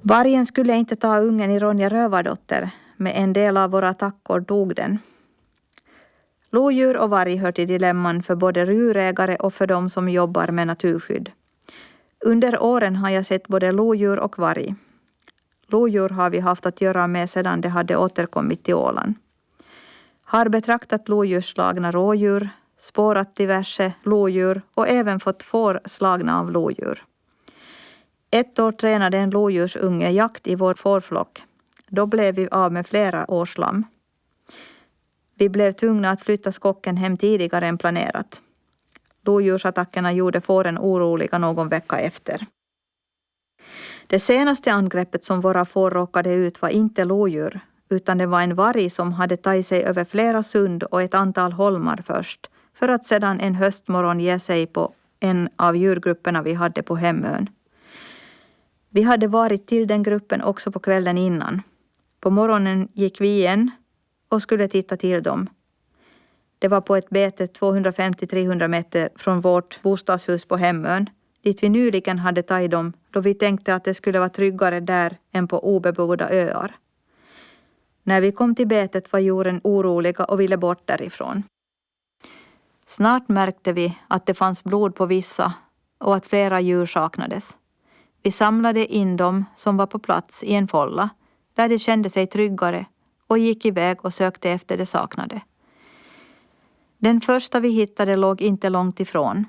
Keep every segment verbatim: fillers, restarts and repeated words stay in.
Vargen skulle inte ta ungen i Ronja Rövardotter, men en del av våra tackor tog den. Lodjur och varg hör till dilemman för både djurägare och för de som jobbar med naturskydd. Under åren har jag sett både lodjur och varg. Lodjur har vi haft att göra med sedan det hade återkommit till Åland. Har betraktat lodjursslagna rådjur, spårat diverse lodjur och även fått får slagna av lodjur. Ett år tränade en lodjursunge jakt i vår fårflock. Då blev vi av med flera årslamm. Vi blev tvungna att flytta skocken hem tidigare än planerat. Lodjursattackerna gjorde fåren oroliga någon vecka efter. Det senaste angreppet som våra får råkade ut var inte lodjur, utan det var en varg som hade tagit sig över flera sund och ett antal holmar först, för att sedan en höstmorgon ge sig på en av djurgrupperna vi hade på Hemön. Vi hade varit till den gruppen också på kvällen innan. På morgonen gick vi igen och skulle titta till dem. Det var på ett bete tvåhundrafemtio till trehundra meter från vårt bostadshus på Hemön, dit vi nyligen hade tagit dem då vi tänkte att det skulle vara tryggare där än på obebodda öar. När vi kom till betet var djuren oroliga och ville bort därifrån. Snart märkte vi att det fanns blod på vissa och att flera djur saknades. Vi samlade in dem som var på plats i en folla där de kände sig tryggare och gick iväg och sökte efter det saknade. Den första vi hittade låg inte långt ifrån.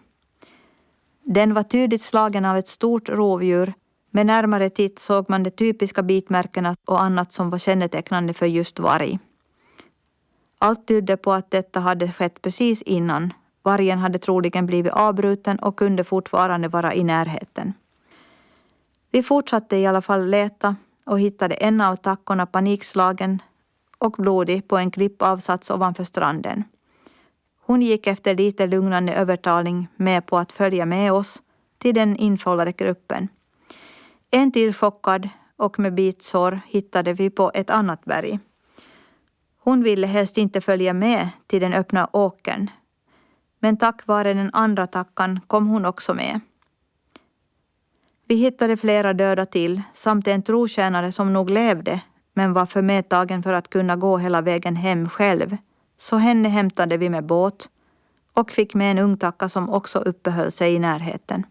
Den var tydligt slagen av ett stort rovdjur. Med närmare titt såg man de typiska bitmärkena och annat som var kännetecknande för just varg. Allt tydde på att detta hade skett precis innan. Vargen hade troligen blivit avbruten och kunde fortfarande vara i närheten. Vi fortsatte i alla fall leta och hittade en av tackorna panikslagen och blodig på en klippavsats ovanför stranden. Hon gick efter lite lugnande övertalning med på att följa med oss till den infållade gruppen. En till chockad och med bitsår hittade vi på ett annat berg. Hon ville helst inte följa med till den öppna åkern. Men tack vare den andra tackan kom hon också med. Vi hittade flera döda till samt en trotjänare som nog levde men var för medtagen för att kunna gå hela vägen hem själv. Så henne hämtade vi med båt och fick med en ungtacka som också uppehöll sig i närheten.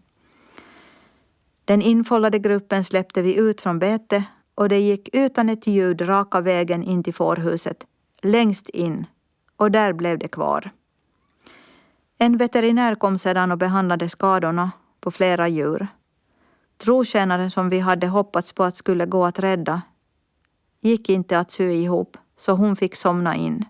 Den infållade gruppen släppte vi ut från bete och det gick utan ett ljud raka vägen in till fårhuset, längst in, och där blev det kvar. En veterinär kom sedan och behandlade skadorna på flera djur. Trotjänaren som vi hade hoppats på att skulle gå att rädda gick inte att sy ihop, så hon fick somna in.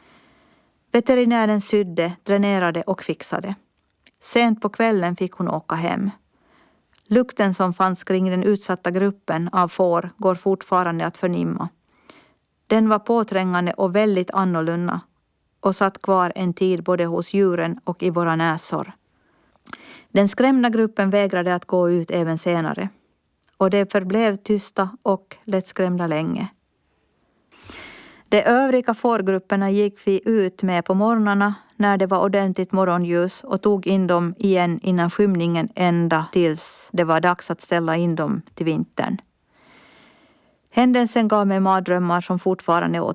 Veterinären sydde, dränerade och fixade. Sent på kvällen fick hon åka hem. Lukten som fanns kring den utsatta gruppen av får går fortfarande att förnimma. Den var påträngande och väldigt annorlunda och satt kvar en tid både hos djuren och i våra näsor. Den skrämda gruppen vägrade att gå ut även senare och de förblev tysta och lättskrämda länge. De övriga fårgrupperna gick vi ut med på morgnarna när det var ordentligt morgonljus och tog in dem igen innan skymningen ända tills det var dags att ställa in dem till vintern. Händelsen gav mig mardrömmar som fortfarande